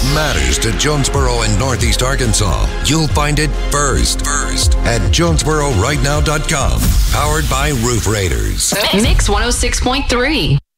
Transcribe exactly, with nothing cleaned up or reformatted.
matters to Jonesboro and Northeast Arkansas, you'll find it first, first at Jonesboro Right Now dot com. Powered by Roof Raiders. Mix one oh six point three.